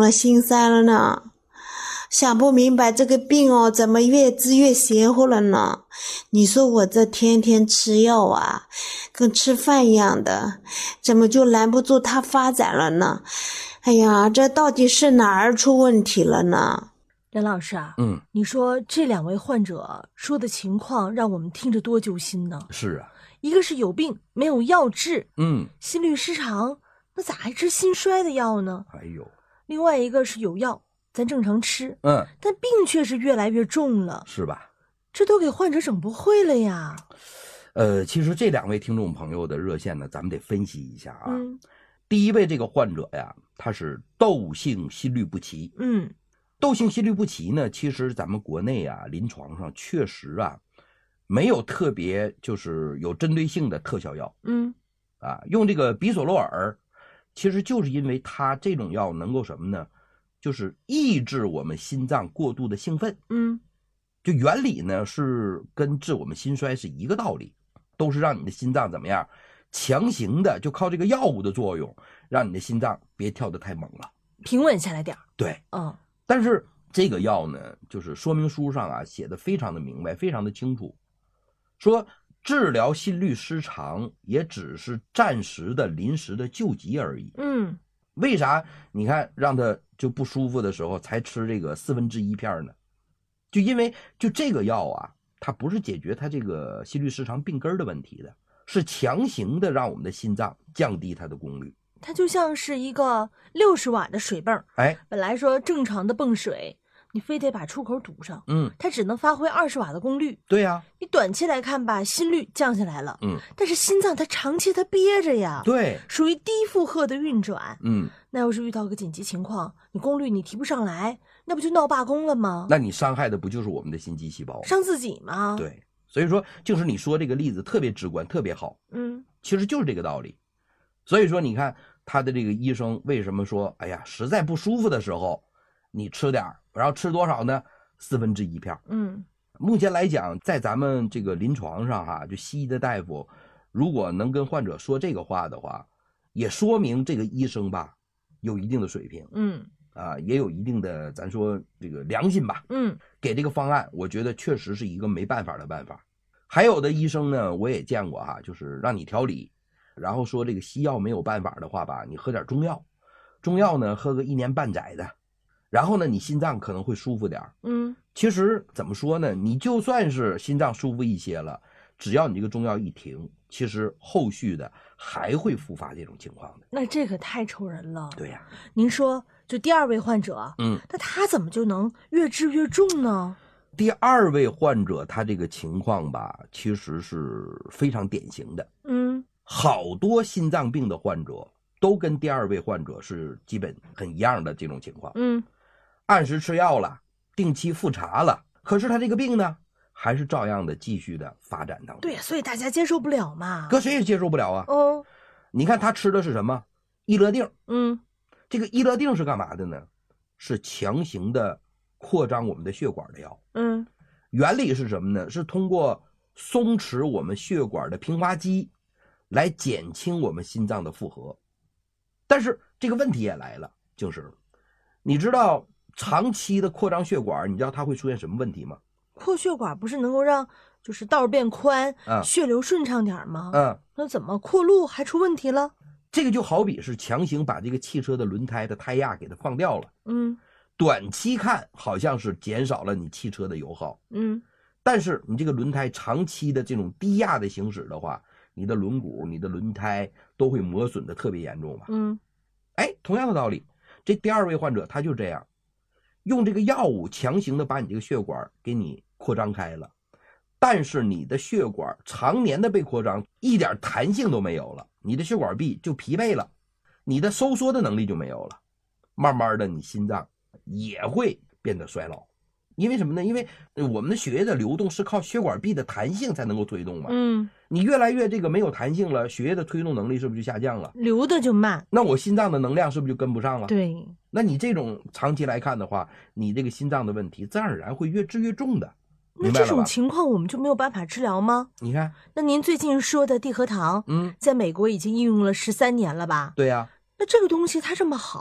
了心塞了呢。想不明白这个病哦，怎么越治越邪乎了呢？你说我这天天吃药啊，跟吃饭一样的，怎么就拦不住它发展了呢？哎呀，这到底是哪儿出问题了呢？ 任老师啊，你说这2位患者说的情况让我们听着多揪心呢？ 是啊， 一个是有病没有药治，心律失常，那咋还吃心衰的药呢？ 哎呦， 另外一个是有药，咱正常吃，但病却是越来越重了， 是吧？ 这都给患者整不会了呀。 其实这2位听众朋友的热线呢，咱们得分析一下啊。第一位这个患者呀，他是窦性心律不齐。窦性心律不齐呢，其实咱们国内啊，临床上确实啊，没有特别就是有针对性的特效药。用这个比索洛尔，其实就是因为它这种药能够什么呢？就是抑制我们心脏过度的兴奋。就原理呢是跟治我们心衰是一个道理，都是让你的心脏怎么样，强行的就靠这个药物的作用，让你的心脏别跳得太猛了， 平稳下来点。 对，但是这个药呢，就是说明书上啊写的非常的明白，非常的清楚，说治疗心律失常也只是暂时的、临时的救急而已。为啥你看让他就不舒服的时候才吃这个1/4片呢？就因为就这个药啊，它不是解决它这个心律失常病根的问题的，是强行的让我们的心脏降低它的功率。 它就像是一个60瓦的水泵，本来说正常的泵水，你非得把出口堵上，它只能发挥20瓦的功率。 对呀， 你短期来看吧，心率降下来了，但是心脏它长期它憋着呀， 对， 属于低负荷的运转，那要是遇到个紧急情况，你功率你提不上来，那不就闹罢工了吗？ 那你伤害的不就是我们的心肌细胞吗？ 伤自己吗？ 对，所以说就是你说这个例子特别直观，特别好，其实就是这个道理。所以说你看他的这个医生为什么说，哎呀，实在不舒服的时候你吃点，然后吃多少呢？1/4片。目前来讲，在咱们这个临床上哈，就西医的大夫如果能跟患者说这个话的话，也说明这个医生吧有一定的水平，也有一定的咱说这个良心吧，给这个方案，我觉得确实是一个没办法的办法。还有的医生呢，我也见过哈，就是让你调理，然后说这个西药没有办法的话吧，你喝点中药，中药呢喝个1年半载的，然后呢你心脏可能会舒服点。其实怎么说呢，你就算是心脏舒服一些了，只要你这个中药一停，其实后续的还会复发这种情况的。 那这可太愁人了。 对呀， 您说就第2位患者，那他怎么就能越治越重呢？ 第2位患者他这个情况吧，其实是非常典型的。好多心脏病的患者都跟第2位患者是基本很一样的这种情况。按时吃药了，定期复查了，可是他这个病呢还是照样的继续的发展当中。 对，所以大家接受不了嘛。 搁谁也接受不了啊。你看他吃的是什么？益乐定。这个益乐定是干嘛的呢？是强行的扩张我们的血管的药。原理是什么呢？是通过松弛我们血管的平滑肌来减轻我们心脏的负荷。但是这个问题也来了，就是你知道长期的扩张血管，你知道它会出现什么问题吗？ 扩血管不是能够让就是道变宽，血流顺畅点吗？那怎么扩路还出问题了？ 这个就好比是强行把这个汽车的轮胎的胎压给它放掉了。短期看好像是减少了你汽车的油耗，但是你这个轮胎长期的这种低压的行驶的话，你的轮毂、你的轮胎都会磨损的特别严重嘛。同样的道理，这第2位患者他就这样，用这个药物强行的把你这个血管给你扩张开了，但是你的血管常年的被扩张，一点弹性都没有了，你的血管壁就疲惫了，你的收缩的能力就没有了，慢慢的你心脏也会变得衰老。因为什么呢？因为我们的血液的流动是靠血管壁的弹性才能够推动嘛。你越来越这个没有弹性了，血液的推动能力是不是就下降了？ 流的就慢。 那我心脏的能量是不是就跟不上了？ 对。 那你这种长期来看的话，你这个心脏的问题自然而然会越治越重的。 那这种情况我们就没有办法治疗吗？ 你看， 那您最近说的地核糖，在美国已经应用了13年了吧？ 对呀。 那这个东西它这么好，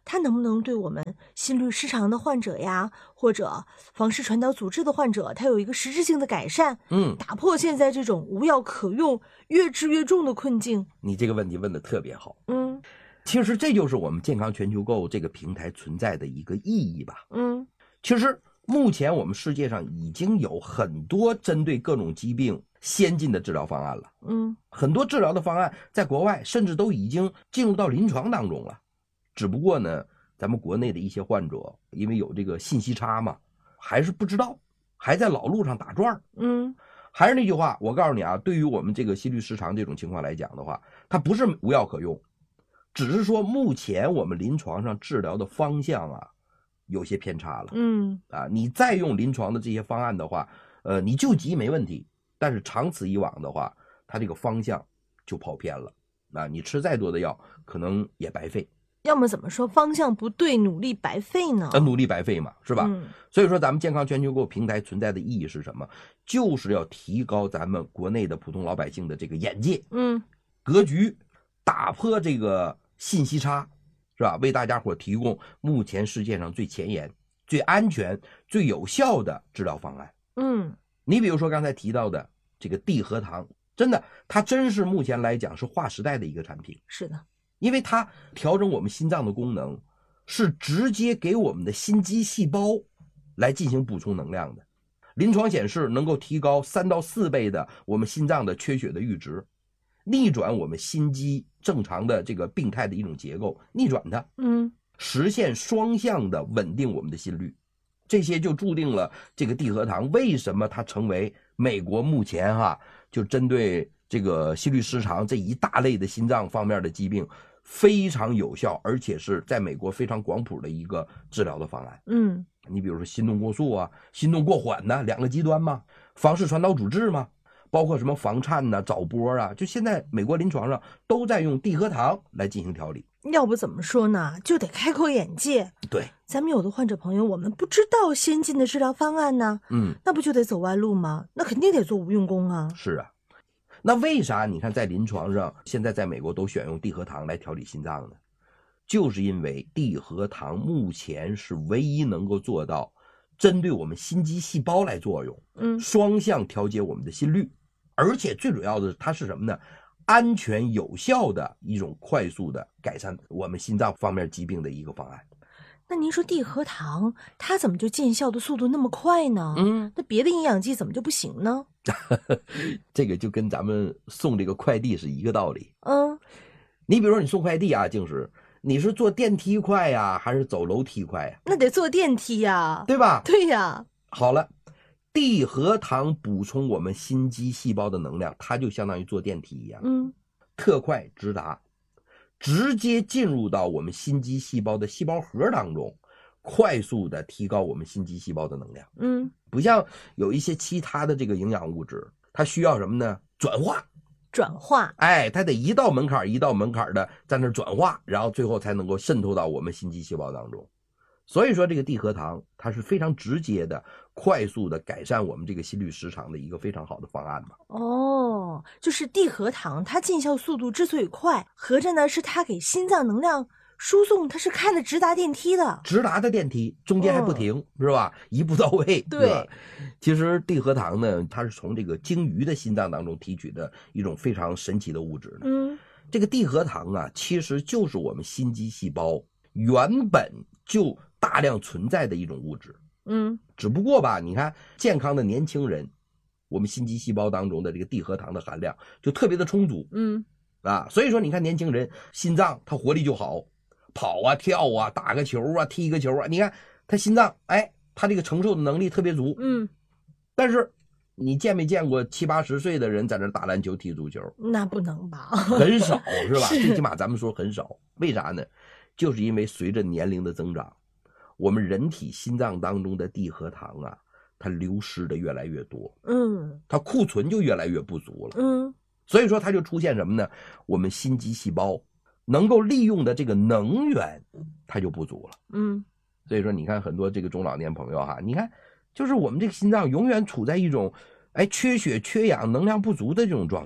它能不能对我们心律失常的患者呀，或者房室传导阻滞的患者，它有一个实质性的改善？打破现在这种无药可用、越治越重的困境。 你这个问题问得特别好。其实这就是我们健康全球购这个平台存在的一个意义吧。其实目前我们世界上已经有很多针对各种疾病先进的治疗方案了。很多治疗的方案在国外甚至都已经进入到临床当中了。只不过呢，咱们国内的一些患者因为有这个信息差嘛，还是不知道，还在老路上打转。还是那句话，我告诉你啊，对于我们这个心律失常这种情况来讲的话，它不是无药可用，只是说目前我们临床上治疗的方向啊有些偏差了。你再用临床的这些方案的话，你救急没问题，但是长此以往的话，它这个方向就跑偏了。你吃再多的药可能也白费。 要么怎么说方向不对，努力白费呢？ 努力白费嘛，是吧？所以说咱们健康全球购平台存在的意义是什么？就是要提高咱们国内的普通老百姓的这个眼界，格局，打破这个信息差，是吧？为大家伙提供目前世界上最前沿、最安全、最有效的治疗方案。你比如说刚才提到的这个地核糖，真的，它真是目前来讲是划时代的一个产品。 是的。 因为它调整我们心脏的功能，是直接给我们的心肌细胞来进行补充能量的。临床显示能够提高3到4倍的我们心脏的缺血的阈值，逆转我们心肌正常的这个病态的一种结构，逆转它，实现双向的稳定我们的心率。这些就注定了这个地核糖为什么它成为美国目前就针对这个心律失常这一大类的心脏方面的疾病非常有效，而且是在美国非常广谱的一个治疗的方案。你比如说心动过速啊，心动过缓呢，两个极端嘛，房室传导阻滞嘛，包括什么房颤呐、早搏啊，就现在美国临床上都在用地核糖来进行调理。 要不怎么说呢，就得开阔眼界。 对， 咱们有的患者朋友，我们不知道先进的治疗方案呢，那不就得走弯路吗？那肯定得做无用功啊。 是啊，那为啥你看在临床上现在在美国都选用地核糖来调理心脏呢？就是因为地核糖目前是唯一能够做到针对我们心肌细胞来作用，双向调节我们的心率，而且最主要的它是什么呢？安全有效的一种快速的改善我们心脏方面疾病的一个方案。 那您说地核糖它怎么就见效的速度那么快呢？那别的营养剂怎么就不行呢？ 这个就跟咱们送这个快递是一个道理。你比如说你送快递啊，静时你是坐电梯快呀，还是走楼梯快呀？ 那得坐电梯呀， 对吧？ 对呀。 好了，地核糖补充我们心肌细胞的能量，它就相当于坐电梯一样，特快直达，直接进入到我们心肌细胞的细胞核当中，快速的提高我们心肌细胞的能量。不像有一些其他的这个营养物质，它需要什么呢？转化，它得一道门槛一道门槛的在那转化，然后最后才能够渗透到我们心肌细胞当中。所以说这个地核糖它是非常直接的快速的改善我们这个心律失常的一个非常好的方案嘛。 就是地核糖它见效速度之所以快，合着呢是它给心脏能量输送，它是开了直达电梯的， 直达的电梯中间还不停，是吧？一步到位。 对， 其实地核糖呢，它是从这个鲸鱼的心脏当中提取的一种非常神奇的物质。这个地核糖啊，其实就是我们心肌细胞原本就大量存在的一种物质。只不过吧，你看健康的年轻人，我们心肌细胞当中的这个地核糖的含量就特别的充足。所以说你看年轻人心脏他活力就好，跑啊跳啊打个球啊踢个球啊，你看他心脏他这个承受的能力特别足。但是你见没见过70、80岁的人在那打篮球踢足球？ 那不能吧， 很少是吧？最起码咱们说很少。为啥呢？就是因为随着年龄的增长，我们人体心脏当中的地核糖啊，它流失的越来越多，它库存就越来越不足了，所以说它就出现什么呢？我们心肌细胞能够利用的这个能源它就不足了，所以说你看很多这个中老年朋友你看就是我们这个心脏永远处在一种缺血缺氧能量不足的这种状态。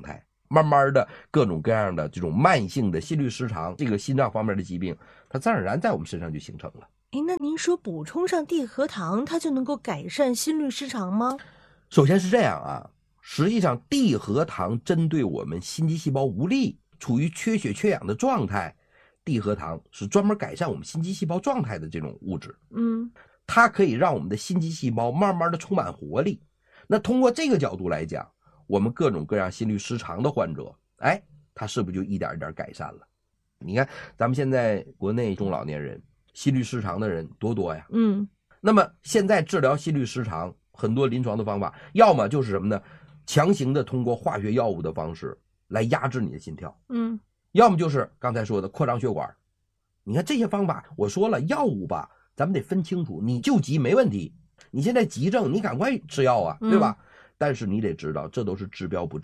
慢慢的各种各样的这种慢性的心律失常，这个心脏方面的疾病，它自然而然在我们身上就形成了。 那您说补充上地核糖，它就能够改善心律失常吗？ 首先是这样啊，实际上地核糖针对我们心肌细胞无力、处于缺血缺氧的状态，地核糖是专门改善我们心肌细胞状态的这种物质。它可以让我们的心肌细胞慢慢的充满活力。那通过这个角度来讲，我们各种各样心律失常的患者，他是不是就一点一点改善了？你看咱们现在国内中老年人心律失常的人多呀。那么现在治疗心律失常很多临床的方法，要么就是什么呢？强行的通过化学药物的方式来压制你的心跳。要么就是刚才说的扩张血管。你看这些方法，我说了，药物吧，咱们得分清楚，你救急没问题，你现在急症你赶快吃药啊，对吧？但是你得知道，这都是治标不治